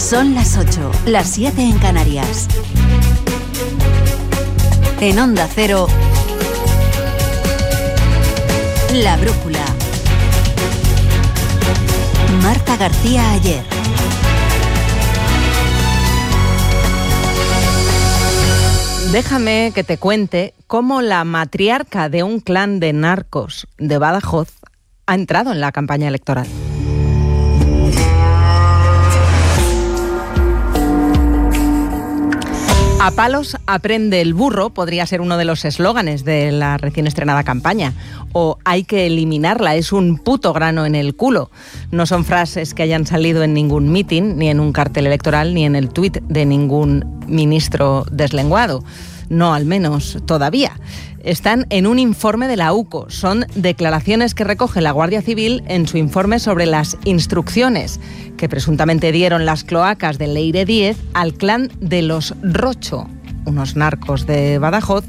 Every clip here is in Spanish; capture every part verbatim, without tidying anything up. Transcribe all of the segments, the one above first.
Son las ocho, las siete en Canarias. En Onda Cero, La Brújula. Marta García Ayer. Déjame que te cuente cómo la matriarca de un clan de narcos de Badajoz ha entrado en la campaña electoral. A palos aprende el burro podría ser uno de los eslóganes de la recién estrenada campaña. O hay que eliminarla, es un puto grano en el culo. No son frases que hayan salido en ningún mitin, ni en un cartel electoral, ni en el tuit de ningún ministro deslenguado. No, al menos todavía. Están en un informe de la U C O. Son declaraciones que recoge la Guardia Civil en su informe sobre las instrucciones que presuntamente dieron las cloacas de Leire Díez al clan de los Rocho, unos narcos de Badajoz,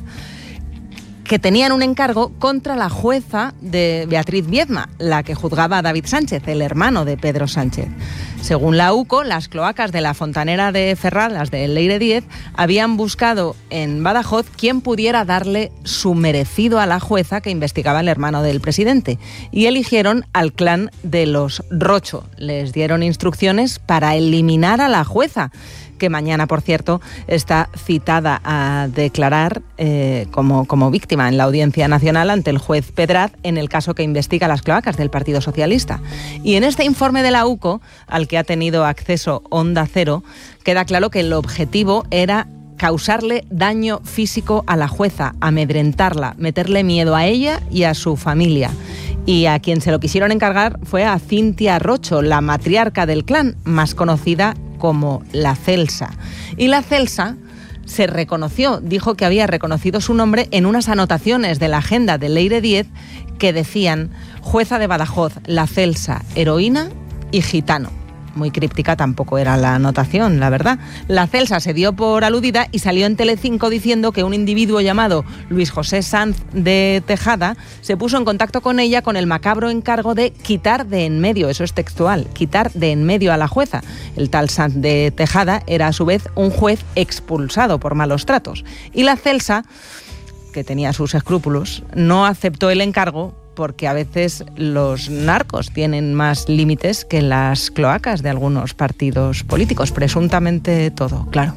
que tenían un encargo contra la jueza de Beatriz Viedma, la que juzgaba a David Sánchez, el hermano de Pedro Sánchez. Según la U C O, las cloacas de la fontanera de Ferraz, las de Leire Díez, habían buscado en Badajoz quién pudiera darle su merecido a la jueza que investigaba al hermano del presidente, y eligieron al clan de los Rocho. Les dieron instrucciones para eliminar a la jueza, que mañana, por cierto, está citada a declarar eh, como, como víctima en la Audiencia Nacional ante el juez Pedraz en el caso que investiga las cloacas del Partido Socialista. Y en este informe de la U C O, al que ha tenido acceso Onda Cero, queda claro que el objetivo era causarle daño físico a la jueza, amedrentarla, meterle miedo a ella y a su familia. Y a quien se lo quisieron encargar fue a Cintia Rocho, la matriarca del clan, más conocida como la Celsa. Y la Celsa se reconoció, dijo que había reconocido su nombre en unas anotaciones de la agenda de Leire Díez que decían: jueza de Badajoz, la Celsa, heroína y gitano. Muy críptica tampoco era la anotación, la verdad. La Celsa se dio por aludida y salió en Telecinco diciendo que un individuo llamado Luis José Sanz de Tejada se puso en contacto con ella con el macabro encargo de quitar de en medio, eso es textual, quitar de en medio a la jueza. El tal Sanz de Tejada era a su vez un juez expulsado por malos tratos. Y la Celsa, que tenía sus escrúpulos, no aceptó el encargo porque a veces los narcos tienen más límites que las cloacas de algunos partidos políticos, presuntamente todo, claro.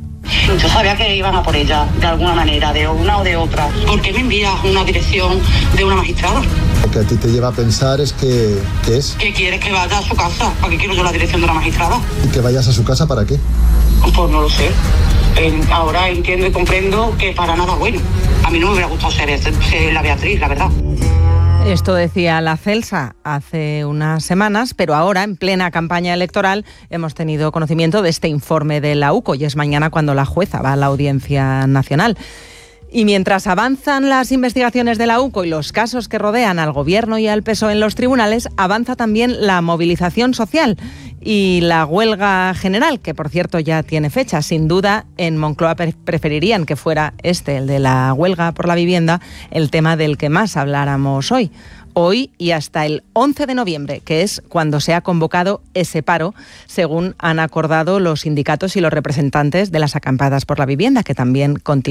Yo sabía que iban a por ella, de alguna manera, de una o de otra. ¿Por qué me envías una dirección de una magistrada? Lo que a ti te lleva a pensar es que... ¿qué es? ¿Que quieres que vaya a su casa? ¿Para qué quiero yo la dirección de una magistrada? ¿Y que vayas a su casa para qué? Pues no lo sé. Eh, ahora entiendo y comprendo que para nada bueno. A mí no me hubiera gustado ser, ser la Beatriz, la verdad. Esto decía la Celsa hace unas semanas, pero ahora, en plena campaña electoral, hemos tenido conocimiento de este informe de la U C O y es mañana cuando la jueza va a la Audiencia Nacional. Y mientras avanzan las investigaciones de la U C O y los casos que rodean al Gobierno y al P S O E en los tribunales, avanza también la movilización social y la huelga general, que por cierto ya tiene fecha. Sin duda, en Moncloa preferirían que fuera este, el de la huelga por la vivienda, el tema del que más habláramos hoy. Hoy y hasta el once de noviembre, que es cuando se ha convocado ese paro, según han acordado los sindicatos y los representantes de las acampadas por la vivienda, que también continúan.